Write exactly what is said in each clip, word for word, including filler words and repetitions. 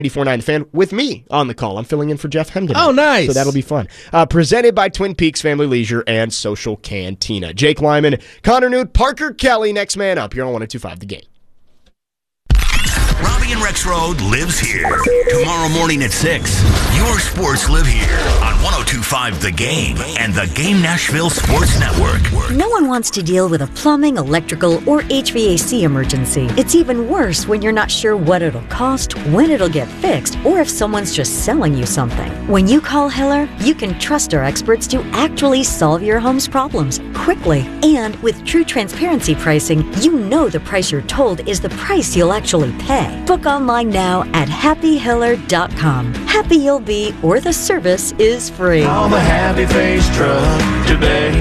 ninety-four point nine The Fan with me on the call. I'm filling in for Jeff Hemden. Oh, nice. So that'll be fun. Uh, presented by Twin Peaks Family Leisure and Social Cantina. Jake Lyman, Connor Newt, Parker Kelly, next man up. You're on one oh two point five The Game. Robbie and Rex Road lives here. Tomorrow morning at six, your sports live here on one oh two point five The Game and the Game Nashville Sports Network. No one wants to deal with a plumbing, electrical, or H V A C emergency. It's even worse when you're not sure what it'll cost, when it'll get fixed, or if someone's just selling you something. When you call Hiller, you can trust our experts to actually solve your home's problems quickly. And with true transparency pricing, you know the price you're told is the price you'll actually pay. Book online now at happy hiller dot com. Happy you'll be, or the service is free. Call the Happy Face Truck today.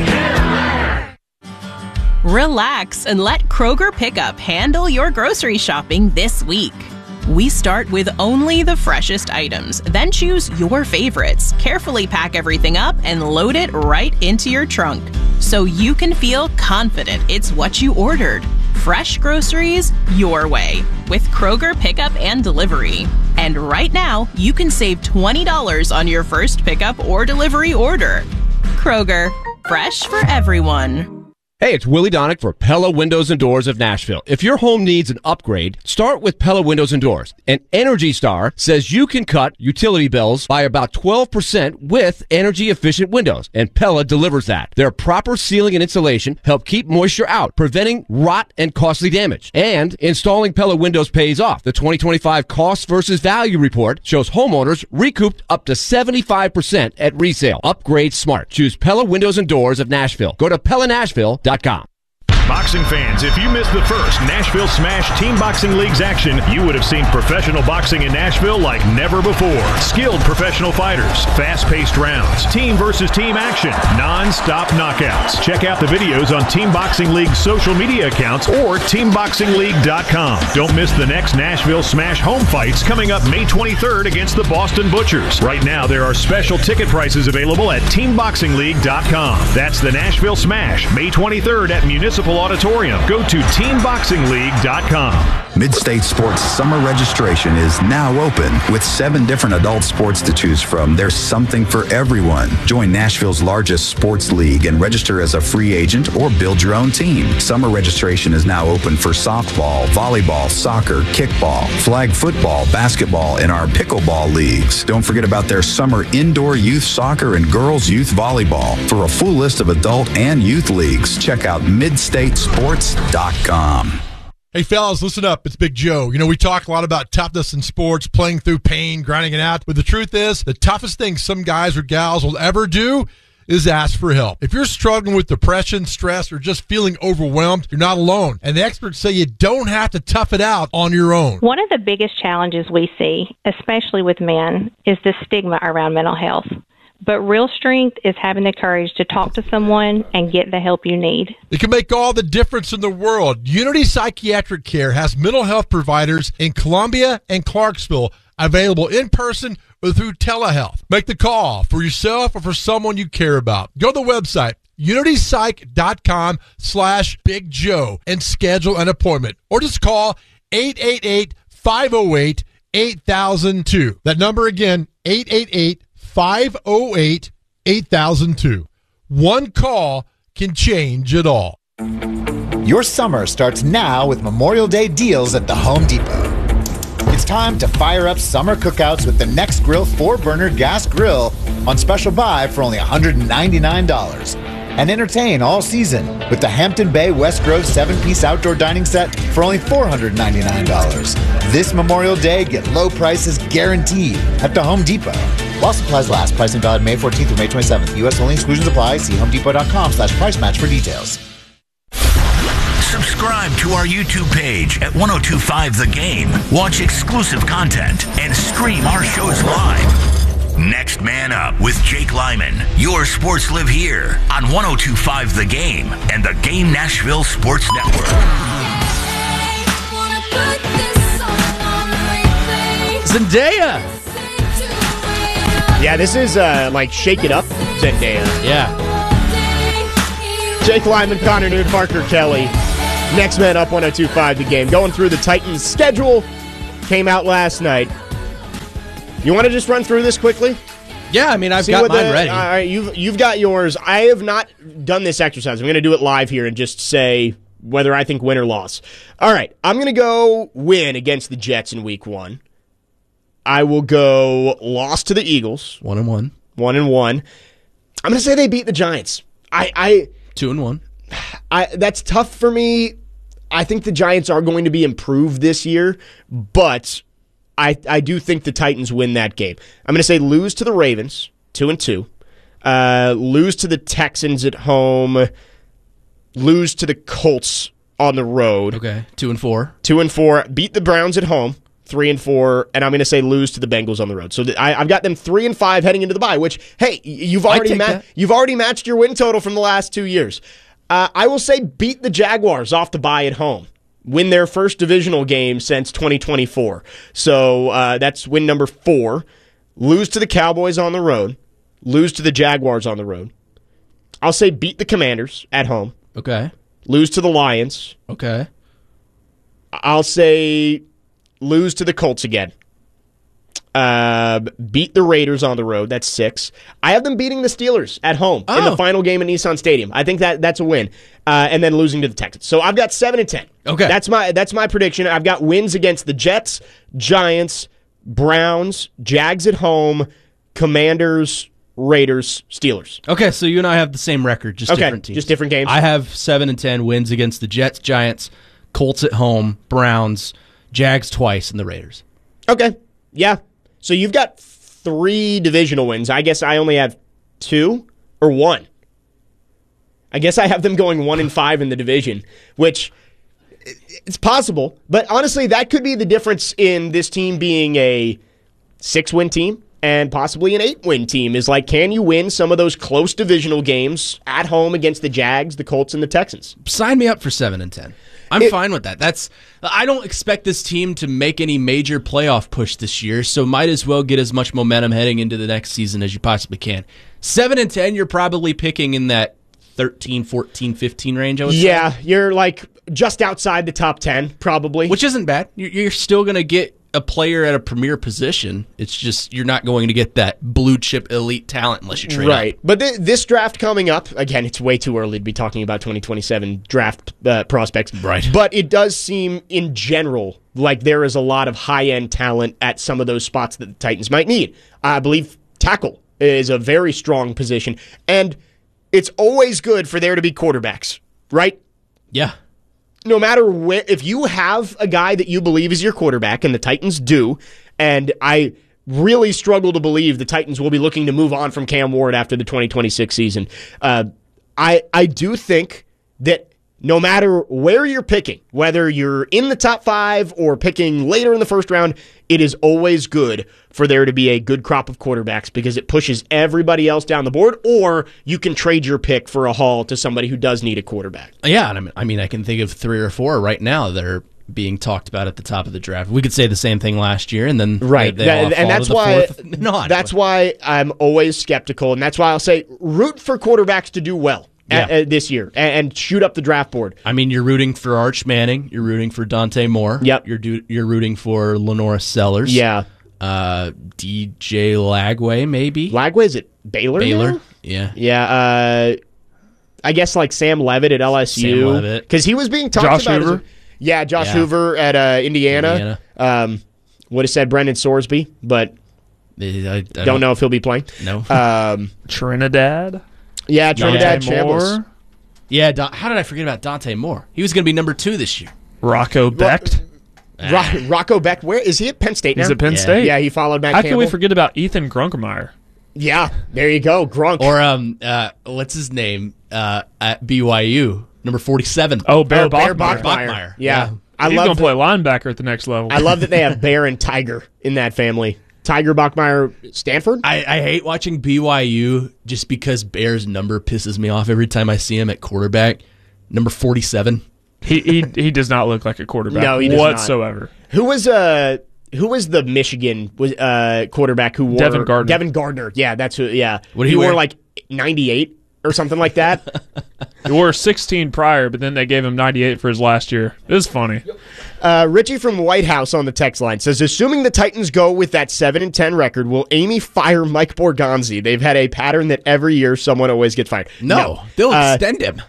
Relax and let Kroger Pickup handle your grocery shopping this week. We start with only the freshest items, then choose your favorites, carefully pack everything up, and load it right into your trunk so you can feel confident it's what you ordered. Fresh groceries your way with Kroger Pickup and Delivery. And right now, you can save twenty dollars on your first pickup or delivery order. Kroger, fresh for everyone. Hey, it's Willie Donick for Pella Windows and Doors of Nashville. If your home needs an upgrade, start with Pella Windows and Doors. And Energy Star says you can cut utility bills by about twelve percent with energy-efficient windows, and Pella delivers that. Their proper sealing and insulation help keep moisture out, preventing rot and costly damage. And installing Pella windows pays off. The twenty twenty-five Cost versus Value Report shows homeowners recouped up to seventy-five percent at resale. Upgrade smart. Choose Pella Windows and Doors of Nashville. Go to Pella Nashville dot com. Boxing fans, if you missed the first Nashville Smash Team Boxing League's action, you would have seen professional boxing in Nashville like never before. Skilled professional fighters, fast-paced rounds, team versus team action, non-stop knockouts. Check out the videos on Team Boxing League's social media accounts or team boxing league dot com. Don't miss the next Nashville Smash home fights coming up May twenty-third against the Boston Butchers. Right now, there are special ticket prices available at team boxing league dot com. That's the Nashville Smash, May twenty-third at Municipal Auditorium. Go to team boxing league dot com. Midstate Sports summer registration is now open. With seven different adult sports to choose from, there's something for everyone. Join Nashville's largest sports league and register as a free agent or build your own team. Summer registration is now open for softball, volleyball, soccer, kickball, flag football, basketball, and our pickleball leagues. Don't forget about their summer indoor youth soccer and girls youth volleyball. For a full list of adult and youth leagues, check out midstate sports dot com. Hey, fellas, listen up. It's Big Joe. You know, we talk a lot about toughness in sports, playing through pain, grinding it out. But the truth is, the toughest thing some guys or gals will ever do is ask for help. If you're struggling with depression, stress, or just feeling overwhelmed, you're not alone. And the experts say you don't have to tough it out on your own. One of the biggest challenges we see, especially with men, is the stigma around mental health. But real strength is having the courage to talk to someone and get the help you need. It can make all the difference in the world. Unity Psychiatric Care has mental health providers in Columbia and Clarksville available in person or through telehealth. Make the call for yourself or for someone you care about. Go to the website, unity psych dot com slash Big Joe, and schedule an appointment. Or just call eight eight eight, five oh eight, eight thousand two. That number again, eight eight eight, five oh eight, eight thousand two. One call can change it all. Your summer starts now with Memorial Day deals at the Home Depot. It's time to fire up summer cookouts with the Next Grill four burner gas grill on special buy for only one hundred ninety-nine dollars. And entertain all season with the Hampton Bay West Grove seven piece outdoor dining set for only four hundred ninety-nine dollars. This Memorial Day, get low prices guaranteed at the Home Depot. While supplies last, pricing valid May fourteenth through May twenty-seventh. U S only, exclusions apply. See homedepot dot com slash price match for details. Subscribe to our YouTube page at one oh two point five The Game. Watch exclusive content and stream our shows live. Next Man Up with Jake Lyman. Your sports live here on one oh two point five The Game and the Game Nashville Sports Network. Zendaya. Yeah, this is uh, like Shake It Up Zendaya. Yeah. Jake Lyman, Connor Newt, Parker Kelly. Next Man Up, one oh two point five The Game. Going through the Titans' schedule. Came out last night. You want to just run through this quickly? Yeah, I mean, I've See got what mine the, ready. All right, you've, you've got yours. I have not done this exercise. I'm going to do it live here and just say whether I think win or loss. All right, I'm going to go win against the Jets in week one. I will go loss to the Eagles. One and one. One and one. I'm going to say they beat the Giants. I, I Two and one. I that's tough for me. I think the Giants are going to be improved this year, but I I do think the Titans win that game. I'm going to say lose to the Ravens, two and two. Uh, lose to the Texans at home. Lose to the Colts on the road. Okay, two and four. Two and four. Beat the Browns at home. Three and four, and I'm going to say lose to the Bengals on the road. So th- I, I've got them three and five heading into the bye. Which, hey, you've already ma- you've already matched your win total from the last two years. Uh, I will say beat the Jaguars off the bye at home. Win their first divisional game since twenty twenty-four. So uh, that's win number four. Lose to the Cowboys on the road. Lose to the Jaguars on the road. I'll say beat the Commanders at home. Okay. Lose to the Lions. Okay. I'll say lose to the Colts again. Uh, beat the Raiders on the road. That's six. I have them beating the Steelers at home Oh. in the final game at Nissan Stadium. I think that that's a win. Uh, and then losing to the Texans. So I've got seven and ten. Okay. That's my that's my prediction. I've got wins against the Jets, Giants, Browns, Jags at home, Commanders, Raiders, Steelers. Okay, so you and I have the same record, just Okay, different teams. just different games. I have seven and ten wins against the Jets, Giants, Colts at home, Browns, Jags twice, and the Raiders. Okay. Yeah. So you've got three divisional wins. I guess I only have two or one. I guess I have them going one and five in the division, which it's possible. But honestly, that could be the difference in this team being a six-win team and possibly an eight-win team. Is like, can you win some of those close divisional games at home against the Jags, the Colts, and the Texans? Sign me up for seven and ten. I'm it, fine with that. That's I don't expect this team to make any major playoff push this year, so might as well get as much momentum heading into the next season as you possibly can. seven and ten, you're probably picking in that thirteen, fourteen, fifteen range, I would yeah, say. Yeah, you're like just outside the top ten, probably. Which isn't bad. You're, you're still going to get a player at a premier position. It's just you're not going to get that blue chip elite talent unless you trade right. up. But th- this draft coming up, again, it's way too early to be talking about twenty twenty-seven draft uh, prospects. Right. But it does seem, in general, like there is a lot of high-end talent at some of those spots that the Titans might need. I believe tackle is a very strong position. And it's always good for there to be quarterbacks, right? Yeah. No matter where, if you have a guy that you believe is your quarterback, and the Titans do, and I really struggle to believe the Titans will be looking to move on from Cam Ward after the twenty twenty-six season, uh, I I do think that no matter where you're picking, whether you're in the top five or picking later in the first round, it is always good for there to be a good crop of quarterbacks because it pushes everybody else down the board, or you can trade your pick for a haul to somebody who does need a quarterback. Yeah, and I mean, I mean, I can think of three or four right now that are being talked about at the top of the draft. We could say the same thing last year, and then right, they, they all that, and fall that's to the why fourth nod. That's why I'm always skeptical, and that's why I'll say root for quarterbacks to do well. Yeah. Uh, this year and, and shoot up the draft board. I mean, you're rooting for Arch Manning. You're rooting for Dante Moore. Yep. You're do, you're rooting for Lenora Sellers. Yeah. Uh, D J Lagway, maybe. Lagway's at Baylor. Baylor. Now? Yeah. Yeah. Uh, I guess like Sam Levitt at L S U. Sam Levitt. Because he was being talked Josh about. Hoover. As a, yeah, Josh Yeah. Hoover at uh, Indiana. Indiana. Um, would have said Brendan Sorsby, but I, I, I don't, don't know if he'll be playing. No. Um, Trinidad. Yeah, Trinidad Dante Chambliss. Moore. Yeah, Don, how did I forget about Dante Moore? He was going to be number two this year. Rocco Becht. Ro- Rocco Becht, where is he at Penn State now? He's at Penn Yeah. State. Yeah, he followed Matt How Campbell. can we forget about Ethan Grunkemeyer? Yeah, there you go, Grunk. Or um, uh, what's his name uh, at B Y U? Number forty-seven. Oh, Bear Oh, Bear Bachmeyer. Bachmeyer. Bachmeyer. Yeah. Yeah. I He's love going to that- play linebacker at the next level. I love that they have Bear and Tiger in that family. Tiger Bachmeyer, Stanford? I, I hate watching B Y U just because Bear's number pisses me off every time I see him at quarterback. Number forty-seven. he, he he does not look like a quarterback No, he does not. whatsoever. Who was uh who was the Michigan was uh quarterback who wore Devin Gardner. Devin Gardner. Yeah, that's who yeah. What did he he wore wear? like ninety-eight or something like that. He wore sixteen prior, but then they gave him ninety-eight for his last year. It was funny. Uh, Richie from White House on the text line says, assuming the Titans go with that seven and ten record, will Amy fire Mike Borgonzi? They've had a pattern that every year someone always gets fired. No, no. they'll uh, extend him.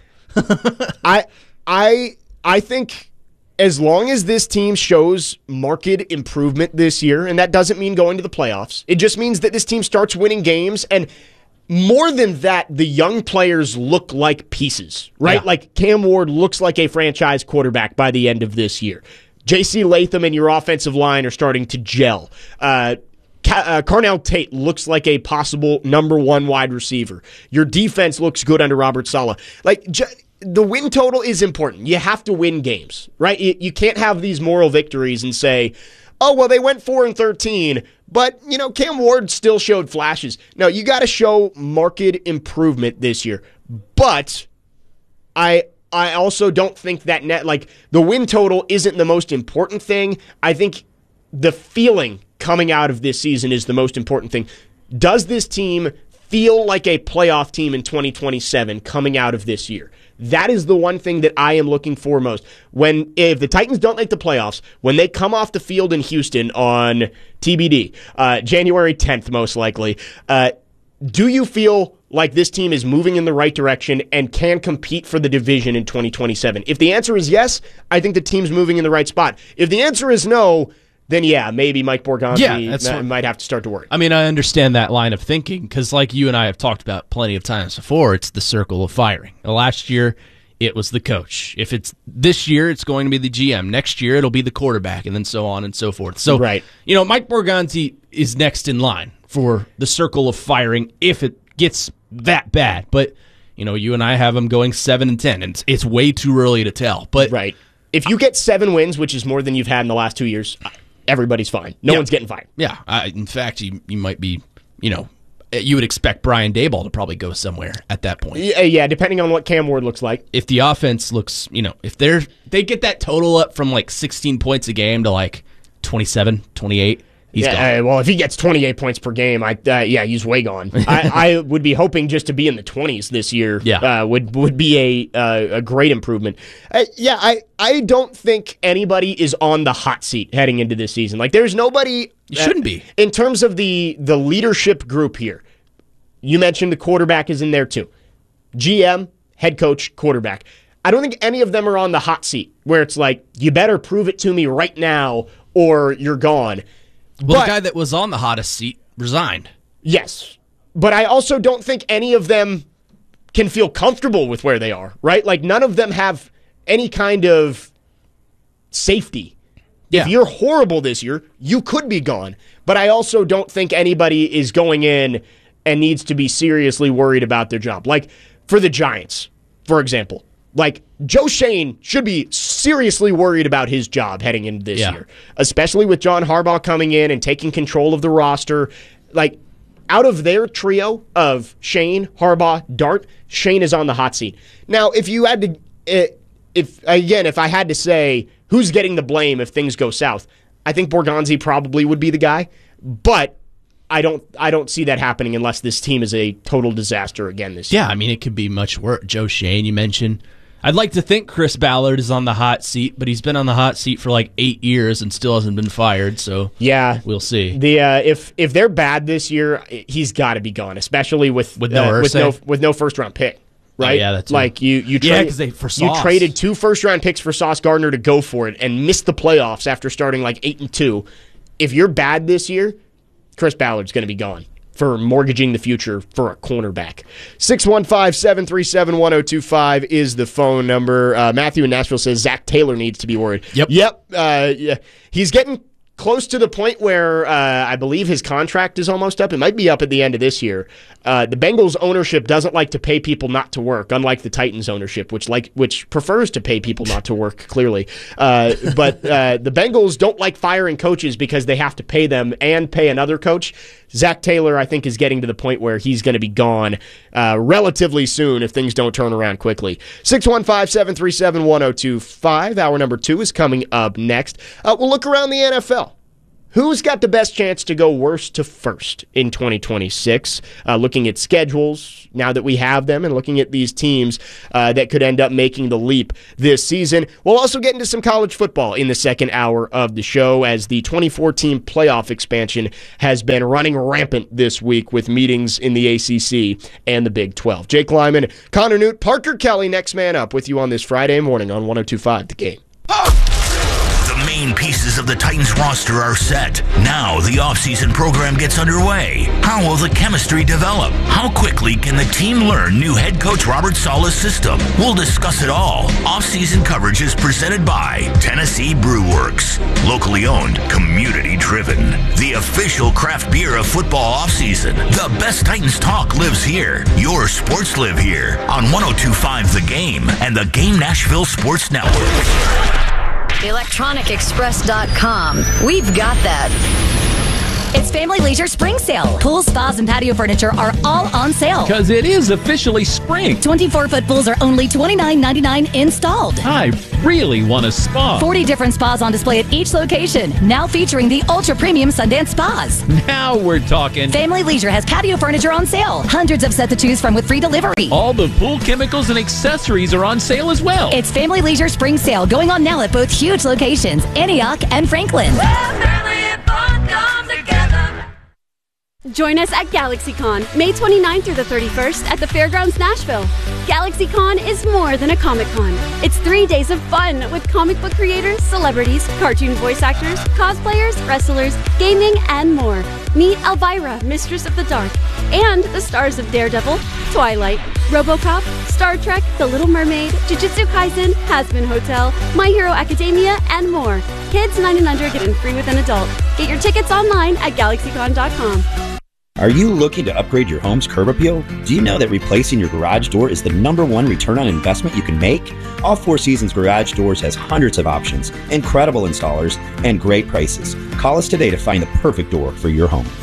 I, I, I think as long as this team shows marked improvement this year, and that doesn't mean going to the playoffs, it just means that this team starts winning games, and more than that, the young players look like pieces, right? Yeah. Like Cam Ward looks like a franchise quarterback by the end of this year. J C Latham and your offensive line are starting to gel. Uh, Ca- uh, Carnell Tate looks like a possible number one wide receiver. Your defense looks good under Robert Saleh. Like, j- the win total is important. You have to win games, right? You, you can't have these moral victories and say, oh, well, they went four and thirteen, but, you know, Cam Ward still showed flashes. No, you got to show marked improvement this year. But I I also don't think that net, like, the win total isn't the most important thing. I think the feeling coming out of this season is the most important thing. Does this team feel like a playoff team in twenty twenty-seven coming out of this year? That is the one thing that I am looking for most. When if the Titans don't make the playoffs, when they come off the field in Houston on T B D, uh, January tenth most likely, uh, do you feel like this team is moving in the right direction and can compete for the division in twenty twenty-seven? If the answer is yes, I think the team's moving in the right spot. If the answer is no, then yeah, maybe Mike Borgonzi Yeah, that's m- what- might have to start to work. I mean, I understand that line of thinking because, like you and I have talked about plenty of times before, it's the circle of firing. Last year, it was the coach. If it's this year, it's going to be the G M. Next year, it'll be the quarterback, and then so on and so forth. So, right. you know, Mike Borgonzi is next in line for the circle of firing if it gets that bad. But, you know, you and I have him going seven and ten, and it's, it's way too early to tell. But right. If you get seven wins, which is more than you've had in the last two years, everybody's fine. No Yeah. one's getting fired. Yeah, I, in fact, you you might be, you know, you would expect Brian Daboll to probably go somewhere at that point. Yeah, yeah, depending on what Cam Ward looks like. If the offense looks, you know, if they're they get that total up from like sixteen points a game to like twenty-seven, twenty-eight, he's yeah, gone. uh, well, if he gets twenty-eight points per game, I uh, yeah, he's way gone. I, I would be hoping just to be in the twenties this year. Yeah. uh, would would be a uh, a great improvement. Uh, yeah, I I don't think anybody is on the hot seat heading into this season. Like, there's nobody. You shouldn't be. In terms of the the leadership group here. You mentioned the quarterback is in there too. G M, head coach, quarterback. I don't think any of them are on the hot seat where it's like, you better prove it to me right now or you're gone. Well, But- the guy that was on the hottest seat resigned. Yes. But I also don't think any of them can feel comfortable with where they are, right? Like, none of them have any kind of safety. Yeah. If you're horrible this year, you could be gone. But I also don't think anybody is going in and needs to be seriously worried about their job. Like, for the Giants, for example. Like, Joe Shane should be seriously worried about his job heading into this Yeah. year, especially with John Harbaugh coming in and taking control of the roster. Like, out of their trio of Shane, Harbaugh, Dart, Shane is on the hot seat. Now, if you had to, eh, if again, if I had to say who's getting the blame if things go south, I think Borgonzi probably would be the guy. But I don't, I don't see that happening unless this team is a total disaster again this year. Yeah, I mean, it could be much worse. Joe Shane, you mentioned. I'd like to think Chris Ballard is on the hot seat, but he's been on the hot seat for like eight years and still hasn't been fired. So yeah, we'll see. The uh, if if they're bad this year, he's got to be gone, especially with With no uh, with Irsay? no with no first round pick. Right? Oh, yeah, that's like you you Yeah, trade- 'cause they- for you Sauce. traded two first round picks for Sauce Gardner to go for it and missed the playoffs after starting like eight and two. If you're bad this year, Chris Ballard's going to be gone for mortgaging the future for a cornerback. six one five, seven three seven, one oh two five is the phone number. Uh, Matthew in Nashville says Zach Taylor needs to be worried. Yep. Yep. Uh, yeah. He's getting close to the point where uh, I believe his contract is almost up. It might be up at the end of this year. Uh, the Bengals ownership doesn't like to pay people not to work, unlike the Titans ownership, which like which prefers to pay people not to work, clearly. Uh, but uh, the Bengals don't like firing coaches because they have to pay them and pay another coach. Zach Taylor, I think, is getting to the point where he's going to be gone uh, relatively soon if things don't turn around quickly. six one five, seven three seven, one oh two five. Hour number two is coming up next. Uh, we'll look around the N F L. Who's got the best chance to go worst to first in twenty twenty-six? Uh, looking at schedules now that we have them and looking at these teams uh, that could end up making the leap this season. We'll also get into some college football in the second hour of the show as the twenty-four team playoff expansion has been running rampant this week with meetings in the A C C and the Big twelve. Jake Lyman, Connor Newt, Parker Kelly, next man up with you on this Friday morning on one oh two point five The Game. The main pieces of the Titans roster are set. Now the offseason program gets underway. How will the chemistry develop? How quickly can the team learn new head coach Robert Saleh's system? We'll discuss it all. Offseason coverage is presented by Tennessee Brew Works. Locally owned, community driven. The official craft beer of football offseason. The best Titans talk lives here. Your sports live here on one oh two point five The Game and the Game Nashville Sports Network. electronic express dot com. We've got that. It's Family Leisure Spring Sale. Pools, spas, and patio furniture are all on sale. Because it is officially spring. twenty-four foot pools are only twenty-nine ninety-nine installed. I really want a spa. forty different spas on display at each location. Now featuring the ultra-premium Sundance Spas. Now we're talking. Family Leisure has patio furniture on sale. Hundreds of sets to choose from with free delivery. All the pool chemicals and accessories are on sale as well. It's Family Leisure Spring Sale going on now at both huge locations, Antioch and Franklin. Join us at GalaxyCon, May twenty-ninth through the thirty-first at the Fairgrounds Nashville. GalaxyCon is more than a Comic-Con. It's three days of fun with comic book creators, celebrities, cartoon voice actors, cosplayers, wrestlers, gaming, and more. Meet Elvira, Mistress of the Dark, and the stars of Daredevil, Twilight, RoboCop, Star Trek, The Little Mermaid, Jujutsu Kaisen, Hazbin Hotel, My Hero Academia, and more. Kids nine and under get in free with an adult. Get your tickets online at Galaxy Con dot com. Are you looking to upgrade your home's curb appeal? Do you know that replacing your garage door is the number one return on investment you can make? All Four Seasons Garage Doors has hundreds of options, incredible installers, and great prices. Call us today to find the perfect door for your home.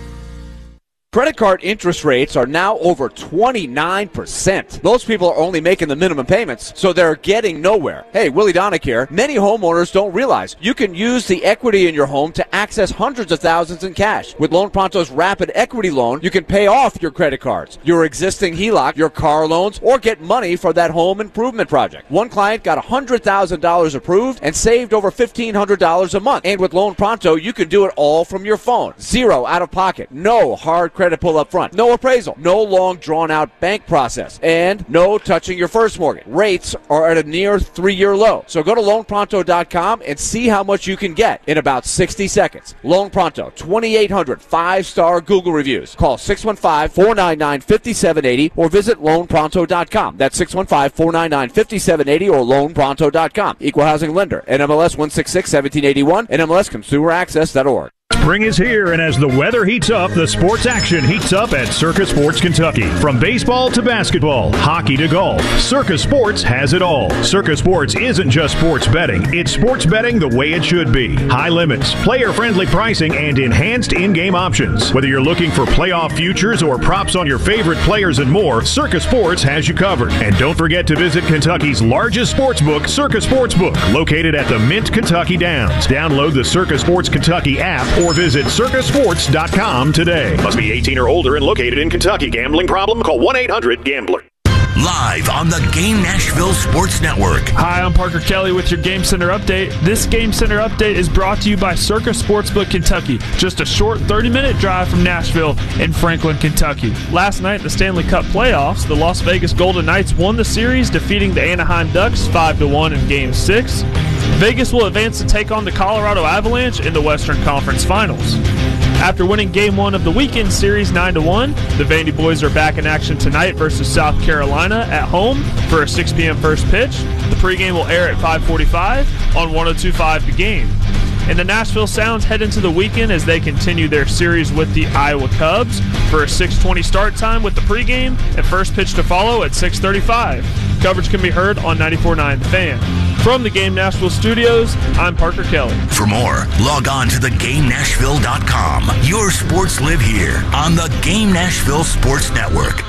Credit card interest rates are now over twenty-nine percent. Those people are only making the minimum payments, so they're getting nowhere. Hey, Willie Donick here. Many homeowners don't realize you can use the equity in your home to access hundreds of thousands in cash. With Loan Pronto's Rapid Equity Loan, you can pay off your credit cards, your existing H E L O C, your car loans, or get money for that home improvement project. One client got one hundred thousand dollars approved and saved over fifteen hundred dollars a month. And with Loan Pronto, you can do it all from your phone. Zero out of pocket. No hard credit credit pull up front, no appraisal, no long drawn-out bank process, and no touching your first mortgage. Rates are at a near three-year low. So go to loan pronto dot com and see how much you can get in about sixty seconds. Loan Pronto, twenty-eight hundred five-star Google reviews. Call six one five, four nine nine, five seven eight zero or visit loan pronto dot com. That's six one five, four nine nine, five seven eight zero or loan pronto dot com. Equal housing lender. N M L S one six six, one seven eight one. N M L S consumer access dot org. Spring is here, and as the weather heats up, the sports action heats up at Circa Sports Kentucky. From baseball to basketball, hockey to golf, Circa Sports has it all. Circa Sports isn't just sports betting, it's sports betting the way it should be. High limits, player-friendly pricing, and enhanced in-game options. Whether you're looking for playoff futures or props on your favorite players and more, Circa Sports has you covered. And don't forget to visit Kentucky's largest sports book, Circa Sportsbook, located at the Mint Kentucky Downs. Download the Circa Sports Kentucky app or visit circa sports dot com today. Must be eighteen or older and located in Kentucky. Gambling problem? Call one eight hundred gambler. Live on the Game Nashville Sports Network. Hi, I'm Parker Kelly with your Game Center update. This Game Center update is brought to you by Circa Sportsbook Kentucky. Just a short thirty-minute drive from Nashville in Franklin, Kentucky. Last night, the Stanley Cup playoffs, the Las Vegas Golden Knights won the series, defeating the Anaheim Ducks five to one in Game six. Vegas will advance to take on the Colorado Avalanche in the Western Conference Finals. After winning Game one of the weekend series nine to one, the Vandy boys are back in action tonight versus South Carolina at home for a six p.m. first pitch. The pregame will air at five forty-five on one oh two point five The Game. And the Nashville Sounds head into the weekend as they continue their series with the Iowa Cubs for a six twenty start time with the pregame and first pitch to follow at six thirty-five. Coverage can be heard on ninety-four point nine The Fan. From the Game Nashville studios, I'm Parker Kelly. For more, log on to the game nashville dot com. Your sports live here on the Game Nashville Sports Network.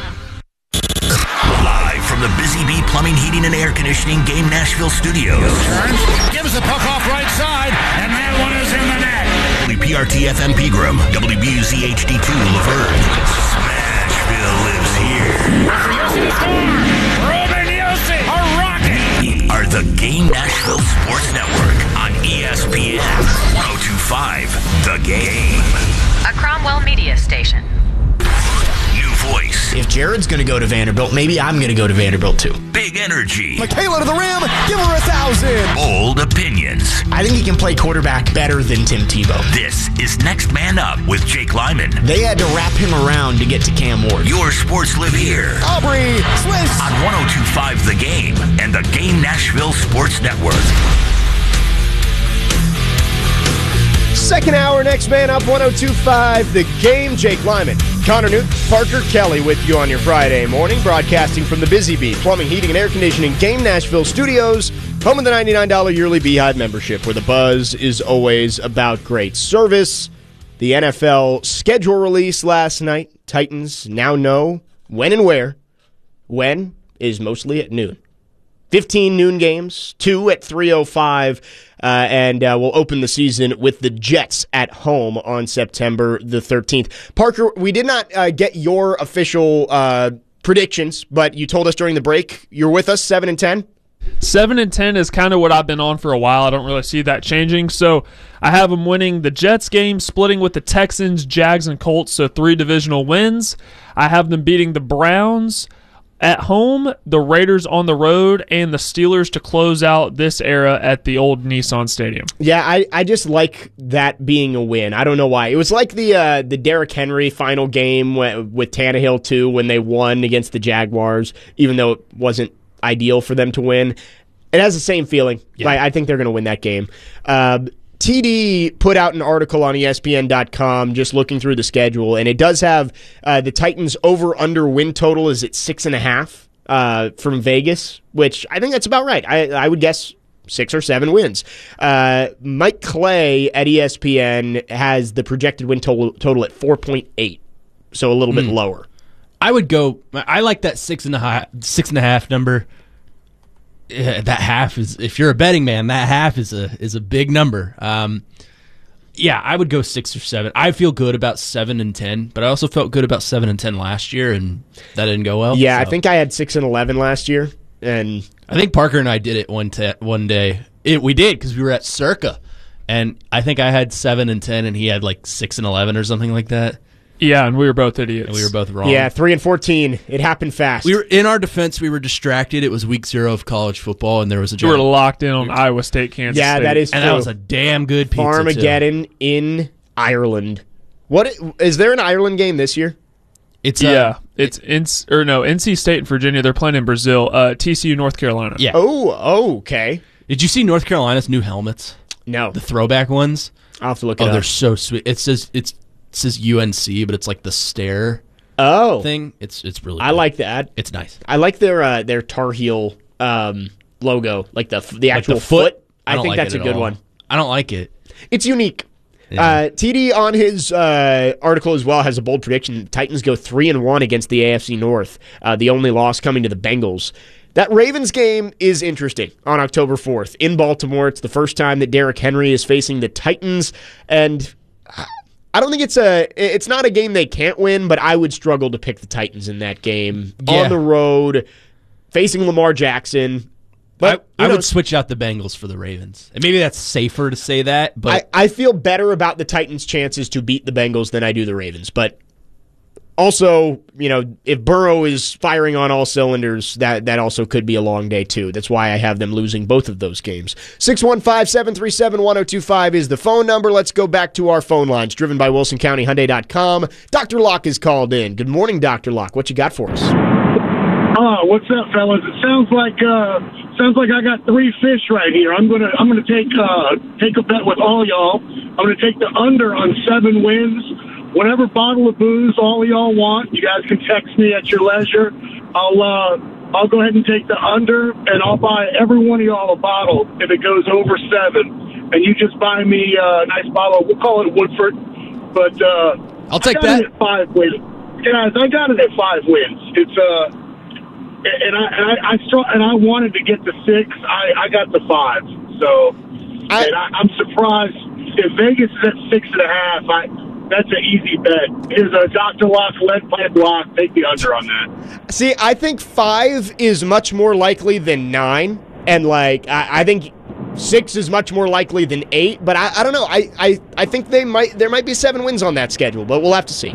Live from the Busy Bee Plumbing, Heating, and Air Conditioning Game Nashville studios. Turns, gives the puck off right side, and that one is in the net. W P R T F M Pegram, W B U Z H D two Laverne. Smashville lives here. Ruben Yossi, a rocket! Are the Game Nashville Sports Network on E S P N one oh two point five The Game. A Cromwell media station. New voice. If Jared's going to go to Vanderbilt, maybe I'm going to go to Vanderbilt too. Big energy. Michaela to the rim. Give her a thousand. Bold opinions. I think he can play quarterback better than Tim Tebow. This is Next Man Up with Jake Lyman. They had to wrap him around to get to Cam Ward. Your sports live here. Aubrey Swiss. On one oh two point five The Game and the Game Nashville Sports Network. Second hour, Next Man Up, one oh two point five The Game. Jake Lyman, Connor Newton, Parker Kelly with you on your Friday morning, broadcasting from the Busy Bee Plumbing, Heating, and Air Conditioning Game Nashville Studios, home of the ninety-nine dollars yearly Beehive membership, where the buzz is always about great service. The N F L schedule release last night. Titans now know when and where. When is mostly at noon. fifteen noon games, two at three oh five, uh, and uh, we'll open the season with the Jets at home on September the thirteenth. Parker, we did not uh, get your official uh, predictions, but you told us during the break you're with us, seven and ten? seven and ten is kind of what I've been on for a while. I don't really see that changing. So I have them winning the Jets game, splitting with the Texans, Jags, and Colts, so three divisional wins. I have them beating the Browns at home, the Raiders on the road, and the Steelers to close out this era at the old Nissan Stadium. Yeah, I, I just like that being a win. I don't know why. It was like the uh, the Derrick Henry final game with, with Tannehill, too, when they won against the Jaguars, even though it wasn't ideal for them to win. It has the same feeling. Yeah. I, I think they're going to win that game. Uh, T D put out an article on E S P N dot com just looking through the schedule, and it does have uh, the Titans over-under win total is at six and a half uh, from Vegas, which I think that's about right. I, I would guess six or seven wins. Uh, Mike Clay at E S P N has the projected win total, total at four point eight, so a little mm. bit lower. I would go. I like that six and a half, six and a half number. Yeah, that half is, if you're a betting man, that half is a is a big number. Um, yeah, I would go six or seven. I feel good about seven and ten, but I also felt good about seven and ten last year, and that didn't go well. Yeah, so. I think I had six and eleven last year, and I think Parker and I did it one te- one day. It, we did because we were at Circa, and I think I had seven and ten, and he had like six and eleven or something like that. Yeah, and we were both idiots. And we were both wrong. Yeah, three and fourteen. It happened fast. We were in our defense. We were distracted. It was week zero of college football, and there was a. We were locked in on Iowa State, Kansas yeah, State. that is and true. that was a damn good pizza Farmageddon too. in Ireland. What is there an Ireland game this year? It's uh, yeah, it's in or no N C State and Virginia. They're playing in Brazil. Uh, T C U, North Carolina. Yeah. Oh, oh, okay. Did you see North Carolina's new helmets? No, the throwback ones. I'll have to look it oh, up. Oh, they're so sweet. It says it's. It says U N C, but it's like the stare oh thing. It's it's really. I good. like that. It's nice. I like their uh, their Tar Heel um, logo, like the the actual like the foot. foot. I, I think like that's it a good all. one. I don't like it. It's unique. Yeah. Uh, T D on his uh, article as well has a bold prediction. Titans go three and one against the A F C North. Uh, the only loss coming to the Bengals. That Ravens game is interesting on October fourth in Baltimore. It's the first time that Derrick Henry is facing the Titans, and I don't think it's a it's not a game they can't win, but I would struggle to pick the Titans in that game yeah. on the road, facing Lamar Jackson. But I, I know, would switch out the Bengals for the Ravens. And maybe that's safer to say that, but I, I feel better about the Titans' chances to beat the Bengals than I do the Ravens. But also, you know, if Burrow is firing on all cylinders, that, that also could be a long day, too. That's why I have them losing both of those games. six one five, seven three seven, one oh two five is the phone number. Let's go back to our phone lines, driven by Wilson County Hyundai dot com. Doctor Locke is called in. Good morning, Doctor Locke. What you got for us? Oh, what's up, fellas? It sounds like uh, sounds like I got three fish right here. I'm gonna I'm gonna take uh, take a bet with all y'all. I'm gonna take the under on seven wins. Whatever bottle of booze all of y'all want, you guys can text me at your leisure. I'll uh, I'll go ahead and take the under, and I'll buy every one of y'all a bottle if it goes over seven. And you just buy me a nice bottle. We'll call it Woodford, but uh, I'll take I got that. It at five wins, guys. I got it at five wins. It's uh. And I and I, I saw, and I wanted to get the six. I, I got the five. So, I, and I, I'm surprised. if Vegas is at six and a half, I, that's an easy bet. Here's a Doctor Lock's lead pipe lock. Take the under on that. See, I think five is much more likely than nine, and like I, I think six is much more likely than eight. But I, I don't know. I, I, I think they might there might be seven wins on that schedule, but we'll have to see.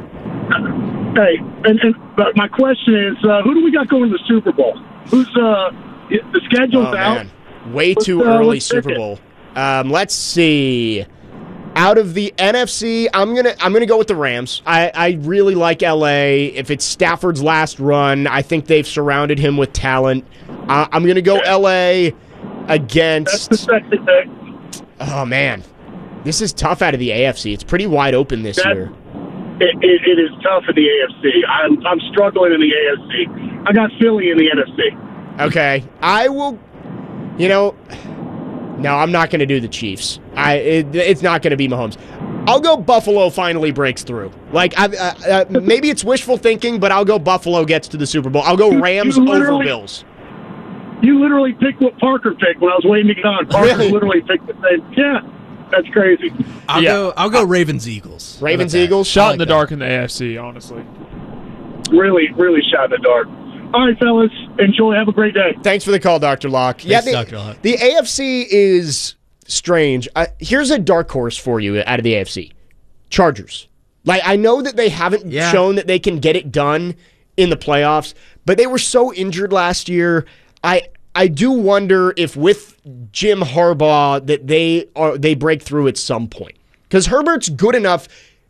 Hey, and, and but my question is, uh, who do we got going to the Super Bowl? Who's uh the schedule's oh, out? Man. Way What's, too uh, early what's Super ticket? Bowl. Um, let's see. Out of the N F C, I'm gonna I'm gonna go with the Rams. I, I really like L A. If it's Stafford's last run, I think they've surrounded him with talent. Uh, I'm gonna go L A against. That's the sexy pick. Oh man, this is tough out of the A F C. It's pretty wide open this That- year. It, it, it is tough in the A F C. I'm I'm struggling in the A F C. I got Philly in the N F C. Okay, I will. You know, no, I'm not going to do the Chiefs. I it, it's not going to be Mahomes. I'll go Buffalo finally breaks through. Like I, uh, uh, maybe it's wishful thinking, but I'll go Buffalo gets to the Super Bowl. I'll go Rams You over literally- Bills. You literally picked what Parker picked when I was waiting to get on. Parker Really? literally picked the same. Yeah, that's crazy. I'll Yeah. go. I'll go Ravens Eagles. Ravens How about that? Eagles. Shot I like in the that. dark in the A F C, honestly. Really, really shot in the dark. All right, fellas, enjoy. Have a great day. Thanks for the call, Doctor Locke. yeah, the, Doctor Locke. the A F C is strange. Uh, here's a dark horse for you out of the A F C: Chargers. Like I know that they haven't Yeah. shown that they can get it done in the playoffs, but they were so injured last year. I I do wonder if with Jim Harbaugh that they are they break through at some point because Herbert's good enough.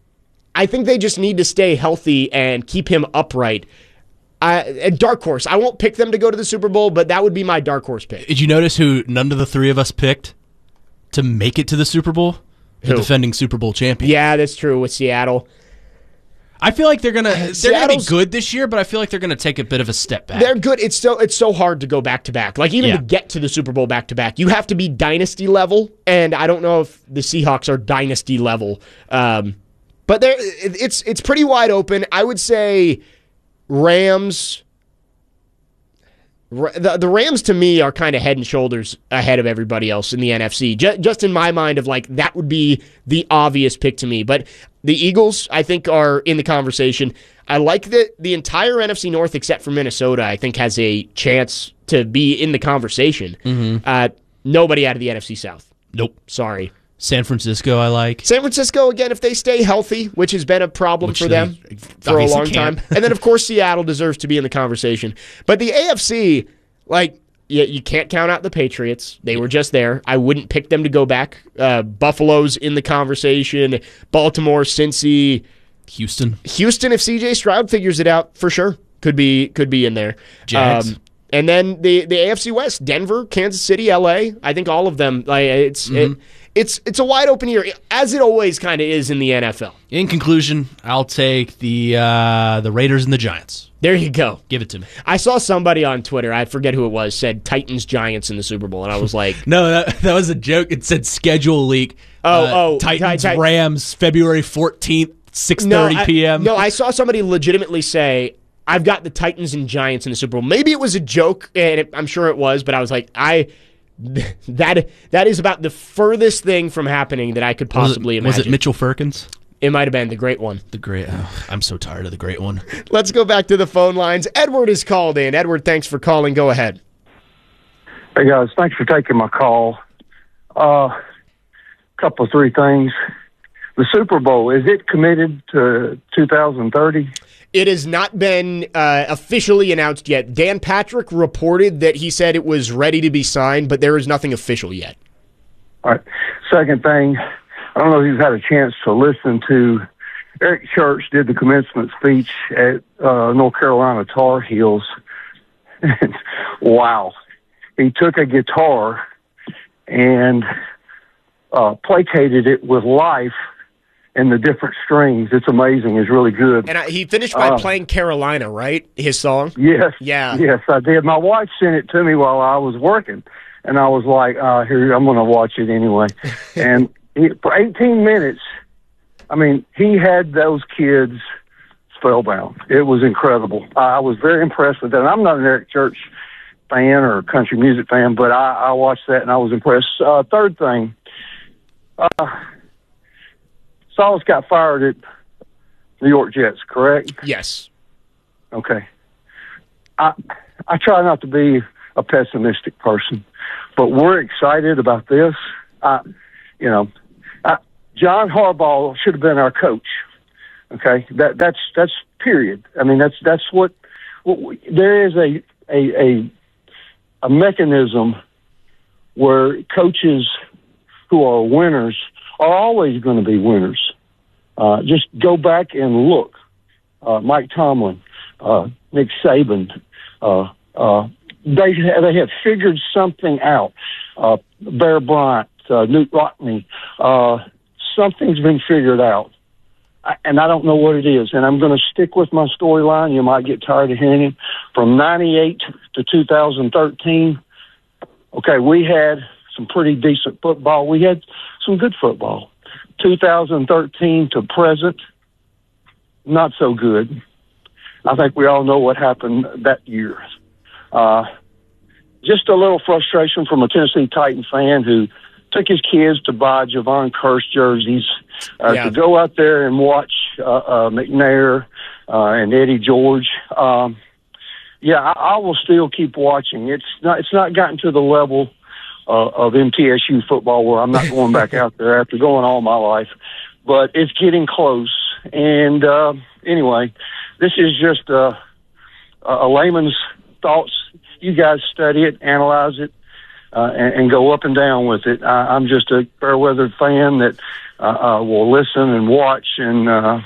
I think they just need to stay healthy and keep him upright. Uh, a dark horse. I won't pick them to go to the Super Bowl, but that would be my dark horse pick. Did you notice who none of the three of us picked to make it to the Super Bowl? The Who? defending Super Bowl champion. Yeah, that's true with Seattle. I feel like they're gonna they're gonna be Seattle's- good this year, but I feel like they're gonna take a bit of a step back. They're good. It's so it's so hard to go back to back. Like even Yeah. to get to the Super Bowl back to back, you have to be dynasty level, and I don't know if the Seahawks are dynasty level. Um, but they're it- it's it's pretty wide open. I would say Rams. Ra- The, the Rams to me are kind of head and shoulders ahead of everybody else in the N F C. Just, just in my mind of like that would be the obvious pick to me. But the Eagles, I think, are in the conversation. I like that the entire N F C North except for Minnesota, I think, has a chance to be in the conversation. Mhm. Uh, nobody out of the N F C South. Nope. Sorry. San Francisco, I like. San Francisco, again, if they stay healthy, which has been a problem Which for they them for a obviously long can't. time. And then, of course, Seattle deserves to be in the conversation. But the A F C, like, you, you can't count out the Patriots. They were just there. I wouldn't pick them to go back. Uh, Buffalo's in the conversation. Baltimore, Cincy. Houston. Houston, if C J Stroud figures it out, for sure, could be could be in there. Jags. and then the, the A F C West, Denver, Kansas City, L A. I think all of them. Like it's Mhm. it, it's it's a wide open year, as it always kind of is in the N F L. In conclusion, I'll take the uh, the Raiders and the Giants. There you go. Give it to me. I saw somebody on Twitter, I forget who it was, said Titans Giants in the Super Bowl, and I was like, No, that, that was a joke. It said schedule leak. Oh, Uh, oh, Titans Ti- Ti- Rams February fourteenth, six no, thirty I- p.m. No, I saw somebody legitimately say, I've got the Titans and Giants in the Super Bowl. Maybe it was a joke, and it, I'm sure it was, but I was like, I that that is about the furthest thing from happening that I could possibly was it, was imagine. it Mitchell Firkins? It might have been the great one. The great. Oh, I'm so tired of the great one. Let's go back to the phone lines. Edward is called in. Edward, thanks for calling. Go ahead. Hey guys, thanks for taking my call. A uh, couple of three things. The Super Bowl, is it committed to two thousand thirty? It has not been uh, officially announced yet. Dan Patrick reported that he said it was ready to be signed, but there is nothing official yet. All right. Second thing, I don't know if you've had a chance to listen to Eric Church did the commencement speech at uh, North Carolina Tar Heels. Wow. He took a guitar and uh, placated it with life and the different strings. It's amazing. It's really good. And I, he finished by Uh, playing Carolina, right? His song? Yes. Yeah. Yes, I did. My wife sent it to me while I was working, and I was like, uh, "Here, I'm going to watch it anyway." And he, for eighteen minutes, I mean, he had those kids spellbound. It was incredible. I was very impressed with that. And I'm not an Eric Church fan or country music fan, but I, I watched that and I was impressed. Uh, third thing, uh, Salas got fired at New York Jets, correct? Yes. Okay. I I try not to be a pessimistic person, but we're excited about this. I, you know, I, John Harbaugh should have been our coach. Okay, that that's that's period. I mean, that's that's what, what we, there is a a a a mechanism where coaches who are winners are always going to be winners. Uh, just go back and look. Uh, Mike Tomlin, uh, Nick Saban, uh, uh, they they have figured something out. Uh, Bear Bryant, uh, Newt Rockne, uh, something's been figured out. I, and I don't know what it is. And I'm going to stick with my storyline. You might get tired of hearing it. From ninety-eight to two thousand thirteen, okay, we had some pretty decent football. We had some good football. two thousand thirteen to present, not so good. I think we all know what happened that year. Uh, just a little frustration from a Tennessee Titan fan who took his kids to buy Javon Curse jerseys, uh, Yeah. to go out there and watch uh, uh, McNair uh, and Eddie George. Um, yeah, I, I will still keep watching. It's not. It's not gotten to the level uh, of M T S U football where I'm not going back out there after going all my life, but it's getting close. And uh, anyway, this is just uh, a layman's thoughts. You guys study it, analyze it, uh, and, and go up and down with it. I, I'm just a fair-weathered fan that uh, uh, will listen and watch and uh,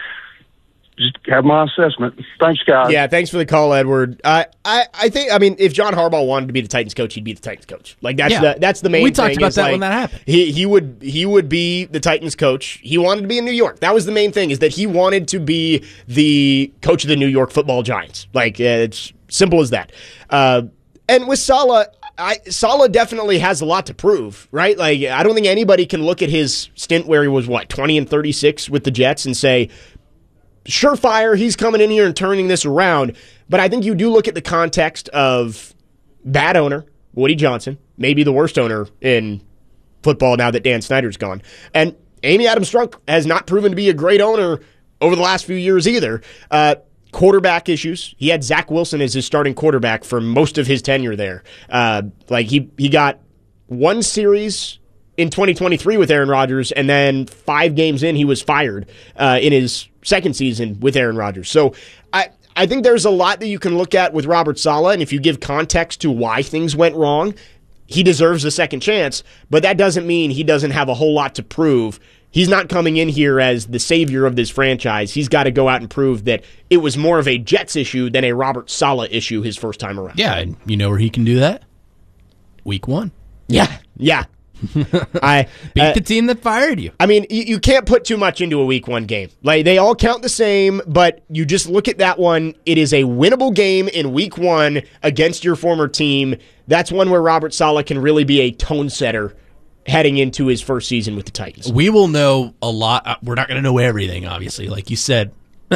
just have my assessment. Thanks, guys. Yeah, thanks for the call, Edward. I, I, I think, I mean, if John Harbaugh wanted to be the Titans coach, he'd be the Titans coach. Like that's Yeah. the that's the main. We thing talked about is, that like, when that happened. He he would he would be the Titans coach. He wanted to be in New York. That was the main thing. Is that he wanted to be the coach of the New York Football Giants. Like uh, it's simple as that. Uh, and with Saleh. I, Saleh definitely has a lot to prove, right? Like, I don't think anybody can look at his stint where he was, what, twenty and thirty-six with the Jets and say, surefire, he's coming in here and turning this around. But I think you do look at the context of bad owner, Woody Johnson, maybe the worst owner in football now that Dan Snyder's gone. And Amy Adams-Strunk has not proven to be a great owner over the last few years either. Uh, quarterback issues. He had Zach Wilson as his starting quarterback for most of his tenure there. Uh, like he he got one series in twenty twenty-three with Aaron Rodgers, and then five games in, he was fired uh, in his second season with Aaron Rodgers. So I, I think there's a lot that you can look at with Robert Saleh, and if you give context to why things went wrong, he deserves a second chance, but that doesn't mean he doesn't have a whole lot to prove. He's not coming in here as the savior of this franchise. He's got to go out and prove that it was more of a Jets issue than a Robert Saleh issue his first time around. Yeah, and you know where he can do that? Week one. Yeah, yeah. I Beat uh, the team that fired you. I mean, you, you can't put too much into a week one game. Like, they all count the same, but you just look at that one. It is a winnable game in week one against your former team. That's one where Robert Saleh can really be a tone setter heading into his first season with the Titans. We will know a lot. We're not going to know everything, obviously. Like you said,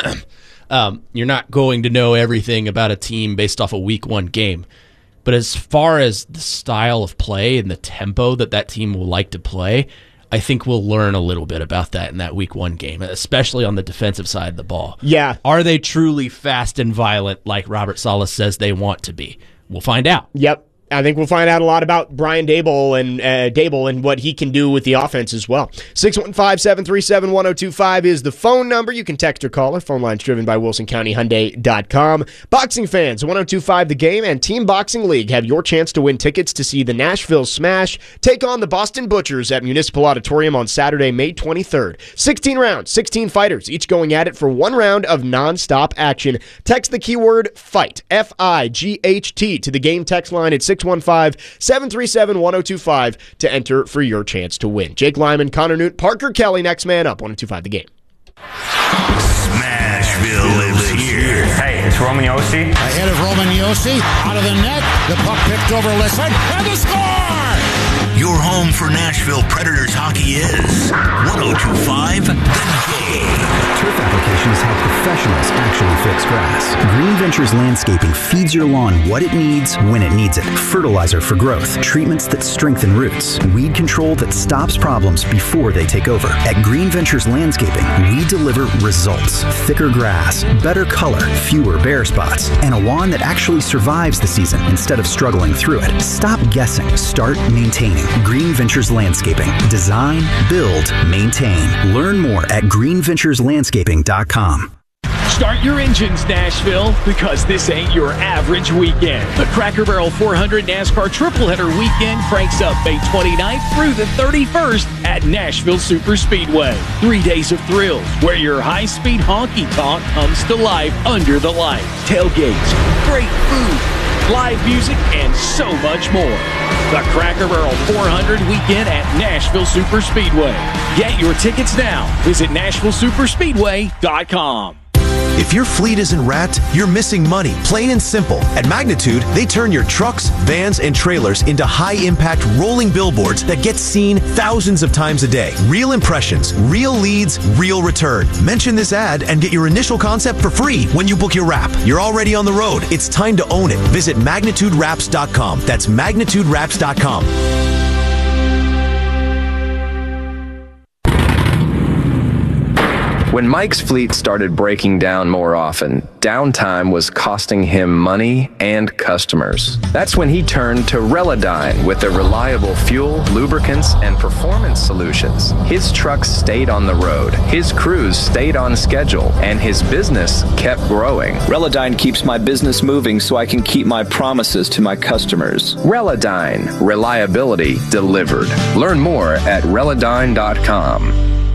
um, you're not going to know everything about a team based off a week one game. But as far as the style of play and the tempo that that team will like to play, I think we'll learn a little bit about that in that week one game, especially on the defensive side of the ball. Yeah. Are they truly fast and violent like Robert Saleh says they want to be? We'll find out. Yep. I think we'll find out a lot about Brian Dable and uh, Dable and what he can do with the offense as well. six one five, seven three seven, one oh two five is the phone number. You can text or call. Our phone line's driven by Wilson County Hyundai dot com. Boxing fans, one oh two five The Game and Team Boxing League have your chance to win tickets to see the Nashville Smash take on the Boston Butchers at Municipal Auditorium on Saturday, May twenty-third. sixteen rounds, sixteen fighters, each going at it for one round of nonstop action. Text the keyword FIGHT, F I G H T, to the Game text line at six one five, seven three seven, one oh two five to enter for your chance to win. Jake Lyman, Connor Newt, Parker Kelly, next man up, one oh two five The Game. Smashville lives here. Hey, it's Roman Yossi. Ahead of Roman Yossi, out of the net, the puck picked over Listen, and the score! Your home for Nashville Predators hockey is one oh two five The Game. Turf applications help professionals actually fix grass. Green Ventures Landscaping feeds your lawn what it needs when it needs it. Fertilizer for growth, treatments that strengthen roots, weed control that stops problems before they take over. At Green Ventures Landscaping, we deliver results. Thicker grass, better color, fewer bare spots, and a lawn that actually survives the season instead of struggling through it. Stop guessing. Start maintaining. Green Ventures Landscaping. Design, build, maintain. Learn more at green ventures landscaping dot com. Start your engines, Nashville, because this ain't your average weekend. The Cracker Barrel four hundred NASCAR Triple Header Weekend cranks up May twenty-ninth through the thirty-first at Nashville Super Speedway. Three days of thrills where your high-speed honky-tonk comes to life under the lights. Tailgates, great food, live music, and so much more. The Cracker Barrel four hundred Weekend at Nashville Super Speedway. Get your tickets now. Visit nashville super speedway dot com. If your fleet isn't wrapped, you're missing money, plain and simple. At Magnitude, they turn your trucks, vans, and trailers into high-impact rolling billboards that get seen thousands of times a day. Real impressions, real leads, real return. Mention this ad and get your initial concept for free when you book your wrap. You're already on the road. It's time to own it. Visit magnitude wraps dot com. That's magnitude wraps dot com. When Mike's fleet started breaking down more often, downtime was costing him money and customers. That's when he turned to Relodyne with their reliable fuel, lubricants, and performance solutions. His trucks stayed on the road, his crews stayed on schedule, and his business kept growing. Relodyne keeps my business moving so I can keep my promises to my customers. Relodyne, reliability delivered. Learn more at relodyne dot com.